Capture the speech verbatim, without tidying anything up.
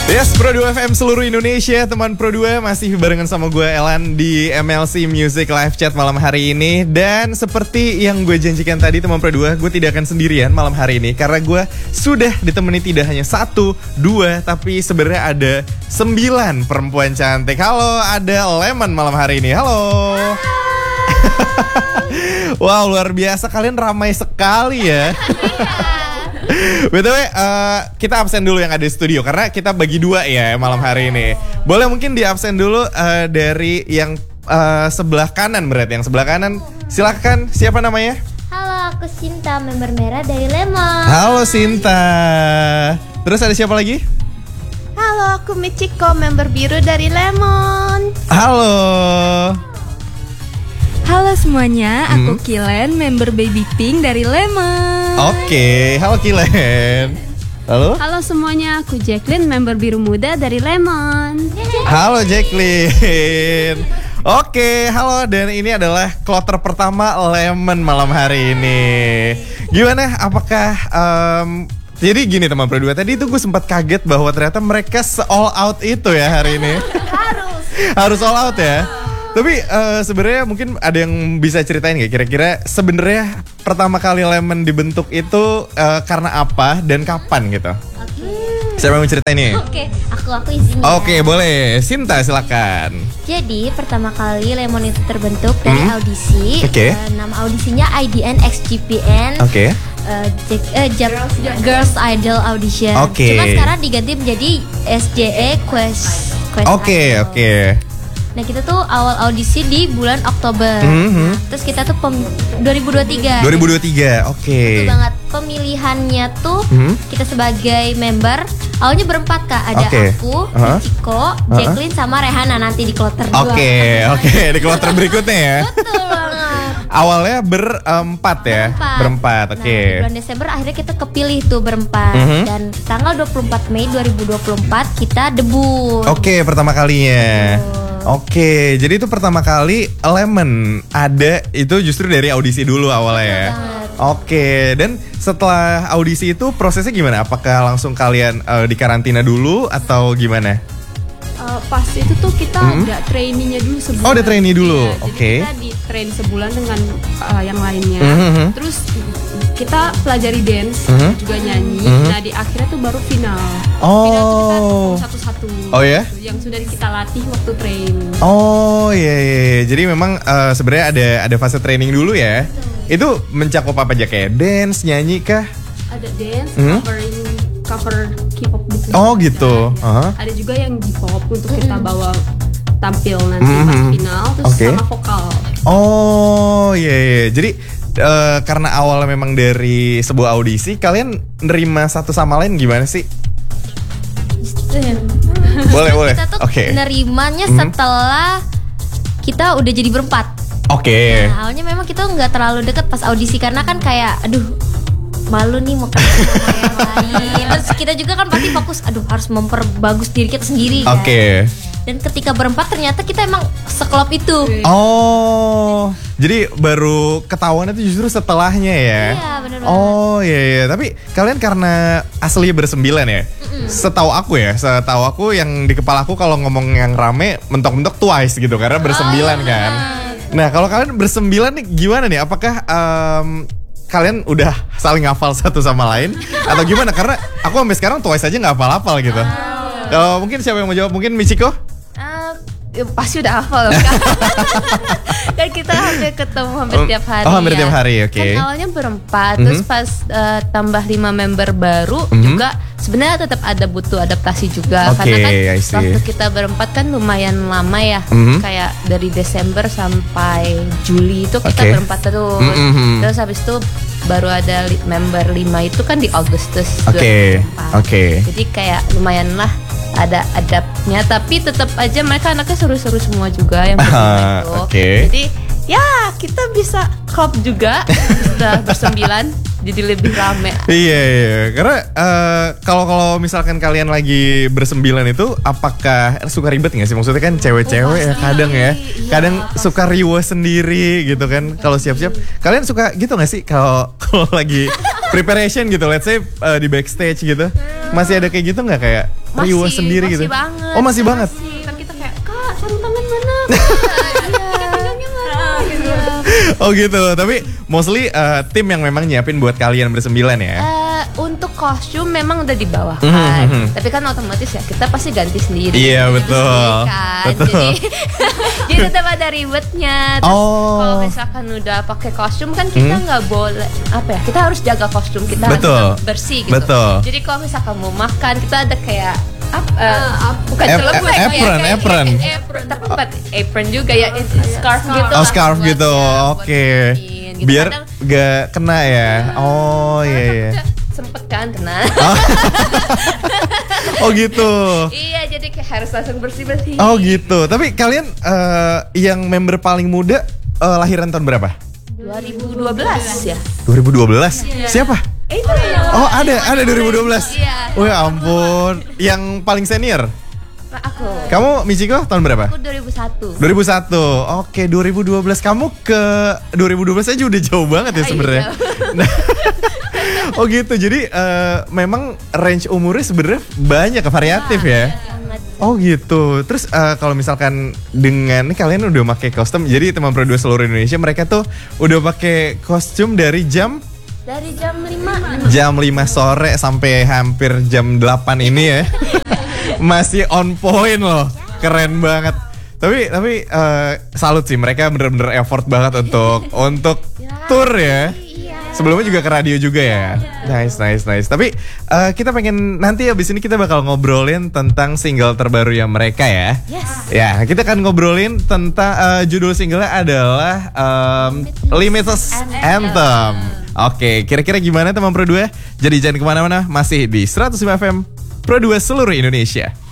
Yes, Pro dua F M seluruh Indonesia, teman Pro dua masih barengan sama gue Elan di M L C Music Live Chat malam hari ini. Dan seperti yang gue janjikan tadi teman Pro dua, gue tidak akan sendirian malam hari ini karena gue sudah ditemani tidak hanya satu, dua, tapi sebenarnya ada sembilan perempuan cantik. Halo, ada Lemon malam hari ini. Halo. Wow, luar biasa, kalian ramai sekali ya. B T W uh, kita absen dulu yang ada di studio karena kita bagi dua ya malam hari ini. Boleh mungkin di absen dulu uh, dari yang uh, sebelah kanan, berarti yang sebelah kanan. Silakan, siapa namanya? Halo, aku Sinta, member merah dari Lemon. Halo Sinta. Terus ada siapa lagi? Halo, aku Michiko, member biru dari Lemon. Halo. Halo semuanya, aku Hmm? Kilen, member Baby Pink dari Lemon. Oke, halo Kilen. Halo. Halo semuanya, aku Jacqueline, member biru muda dari Lemon. Halo Jacqueline. Oke, halo, dan ini adalah kloter pertama Lemon malam hari ini. Gimana? Apakah um, jadi gini teman Pro dua, tadi itu gue sempat kaget bahwa ternyata mereka se-all out itu ya hari ini. Harus. Harus all out ya. Tapi uh, sebenarnya mungkin ada yang bisa ceritain nggak kira-kira sebenarnya pertama kali Lemon dibentuk itu uh, karena apa dan kapan gitu? Oke. Siapa yang mau ceritain nih? Oke, aku aku izin. ya. Oke, boleh. Sinta silakan. Jadi pertama kali Lemon itu terbentuk dari Hmm? audisi. Oke. Eh, nama audisinya I D N X G P N. Oke. Eh, Jack- eh, Jap- Girls Idol Audition. Oke. Cuma sekarang diganti menjadi S J E Quest. Quest Oke, Idol. oke. Nah kita tuh awal audisi di bulan Oktober. Mhm. Nah, terus kita tuh pem- dua ribu dua puluh tiga. dua ribu dua puluh tiga, oke. Betul banget. Pemilihannya tuh Mhm. kita sebagai member awalnya berempat kak. Ada Oke. aku, Uh-huh. Michiko, Uh-huh. Jacqueline sama Rehana nanti di kloter dua. Oke, oke. Di kloter berikutnya ya. Betul banget. Awalnya berempat ya. Berempat, oke. Nah, di bulan Desember akhirnya kita kepilih tuh berempat. Mhm. Dan tanggal dua puluh empat Mei dua ribu dua puluh empat kita debut. Oke, pertama kalinya. Betul. Oke, jadi itu pertama kali Lemon ada itu justru dari audisi dulu awalnya ya. Betul banget. Oke, dan setelah audisi itu prosesnya gimana? Apakah langsung kalian eh, di karantina dulu atau gimana? Uh, pas itu tuh kita Hmm? ada trainingnya dulu sebulan. Oh, ada trainee dulu, Iya, oke. Jadi kita di train sebulan dengan uh, yang lainnya. Mhm. Terus kita pelajari dance, Mhm. juga nyanyi. Mhm. Nah di akhirnya tuh baru final. Oh. Final tuh kita perform satu-satu. Oh, ya? Yang sudah kita latih waktu train. Oh iya, iya, iya. Jadi memang eh, sebenarnya ada ada fase training dulu ya. Itu mencakup apa aja, kayak dance, nyanyi kah? Ada dance, Mhm. covering cover K-pop gitu. Oh, gitu. Ada, Aha. ada juga yang J-pop untuk kita bawa tampil nanti Mhm. pas final, terus Oke. sama vokal. Oh iya, iya. Jadi eh, karena awalnya memang dari sebuah audisi, kalian nerima satu sama lain gimana sih? Itu ya. Boleh, boleh. Kita tuh Oke. nerimanya Mhm. setelah kita udah jadi berempat. Oke. Nah, awalnya memang kita nggak terlalu deket pas audisi karena kan kayak aduh malu nih mau ketemu sama yang lain. Terus kita juga kan pasti fokus aduh harus memperbagus diri kita sendiri kan. Oke. Dan ketika berempat ternyata kita emang sekelop itu. Oh, jadi baru ketahuan itu justru setelahnya ya? Iya, bener banget. Oh iya, iya. Tapi kalian karena aslinya bersembilan ya? Setahu aku ya, setahu aku yang di kepala aku kalau ngomong yang rame mentok-mentok Twice gitu karena bersembilan Oh, kan. Nah kalau kalian bersembilan nih gimana nih? Apakah em, kalian udah saling hafal satu sama lain atau gimana? Karena aku sampai sekarang Twice aja nggak hafal-hafal gitu. Kalau mungkin siapa yang mau jawab? Mungkin Michiko? Ah, ya, pasti udah hafal kan? Dan kita hampir ketemu hampir Oh, tiap hari. oh, hampir ya. tiap hari, oke. Kan awalnya berempat, Mhm. terus pas eh, tambah lima member baru Mhm. juga sebenarnya tetap ada butuh adaptasi juga Oke, karena kan I see. waktu kita berempat kan lumayan lama ya, Mhm. kayak dari Desember sampai Juli itu kita Oke. berempat terus. Mhm. Terus habis itu baru ada li- member lima itu kan di Agustus Oke, dua ribu empat. oke. Jadi kayak lumayan lah ada adabnya, tapi tetap aja mereka anaknya seru-seru semua juga yang berlima Ah, itu. oke. Jadi ya kita bisa klop juga sudah bersembilan. jadi lebih rame. Iya iya, karena eh, kalau kalau misalkan kalian lagi bersembilan itu, apakah suka ribet nggak sih? Maksudnya kan cewek-cewek ya kadang ya, kadang suka riuh sendiri gitu kan. Kalau siap-siap, kalian suka gitu nggak sih? Kalau kalau lagi preparation gitu, let's say eh, di backstage gitu, masih ada kayak gitu nggak kayak riuh Masih, sendiri masih gitu? banget. Oh masih banget. Masih. Kan kita kayak, kak sarung tangan mana? Iya. Pegangnya mana? Gitu. Oh gitu, tapi mostly eh, tim yang memang nyiapin buat kalian bersembilan ya. Eh, untuk kostum memang udah dibawakan, Mhm. tapi kan otomatis ya kita pasti ganti sendiri. Iya, Ganti betul. sendiri kan. Betul. Jadi, jadi tetap ada ribetnya. Terus Oh. kalau misalkan udah pakai kostum kan kita nggak boleh apa ya? Kita harus jaga kostum kita harus Betul. tetap bersih gitu. Betul. Jadi kalau misalkan mau makan kita ada kayak ap, eh, bukan Ap- celebek ap- ya, apron, kayak- apron. kayak apron, tapi bukan apron juga ya, scarf gitu. Oh lah scarf buat- gitu, ya, buat oke. nutupin gitu. Biar Kadang- gak kena ya. Oh iya iya. sempet kan kena. Oh gitu. Iya, jadi kayak harus langsung bersih-bersih. Oh gitu. Tapi kalian eh, yang member paling muda eh, lahiran tahun berapa? dua ribu dua belas ya. dua ribu dua belas. Siapa? April. Oh ada ada dua ribu dua belas. Iya. Oh ya ampun. Yang paling senior. Nah, aku. Kamu Michiko tahun berapa? Aku dua ribu satu. dua ribu satu. Oke, dua ribu dua belas. Kamu ke dua ribu dua belas aja udah jauh banget ya Ah, sebenarnya. iya. Nah, oh gitu. Jadi eh, memang range umurnya sebenarnya banyak, variatif ya. Sangat. Oh gitu. Terus eh, kalau misalkan dengan ini kalian udah pakai kostum, jadi teman Pro dua seluruh Indonesia mereka tuh udah pakai kostum dari jam Dari jam lima. jam lima sore sampai hampir jam delapan ini ya. Masih on point loh. Keren banget. Tapi tapi eh, salut sih, mereka bener-bener effort banget untuk untuk tour ya. Sebelumnya juga ke radio juga ya. Nice, nice, nice. Tapi eh, kita pengen nanti abis ini kita bakal ngobrolin tentang single terbaru yang mereka ya. Yes. Ya, kita akan ngobrolin tentang eh, judul singlenya adalah em, Limitless Anthem. Oke, kira-kira gimana teman Pro dua? Jadi jangan kemana-mana, masih di seratus lima F M Pro dua seluruh Indonesia.